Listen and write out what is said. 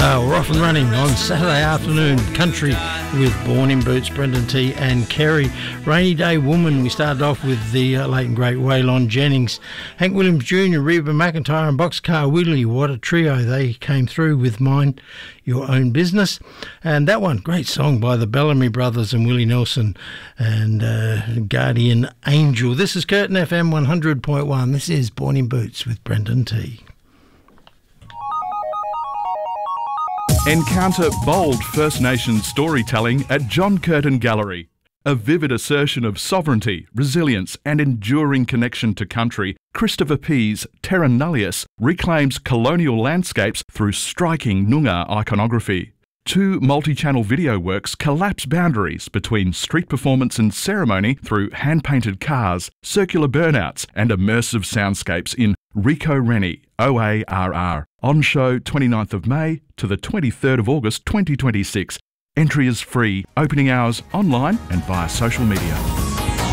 We're off and running on Saturday afternoon. Country with Born in Boots, Brendan T and Kerry. Rainy Day Woman, we started off with the late and great Waylon Jennings. Hank Williams Jr., Reba McEntire and Boxcar Willie. What a trio. They came through with Mind Your Own Business. And that one, great song by the Bellamy Brothers and Willie Nelson and Guardian Angel. This is Curtin FM 100.1. This is Born in Boots with Brendan T. Encounter bold First Nations storytelling at John Curtin Gallery. A vivid assertion of sovereignty, resilience and enduring connection to country, Christopher Pease' Terra Nullius reclaims colonial landscapes through striking Noongar iconography. Two multi-channel video works collapse boundaries between street performance and ceremony through hand-painted cars, circular burnouts and immersive soundscapes in Rico Rennie, OARR. On show 29th of May to the 23rd of August 2026. Entry is free, opening hours online and via social media.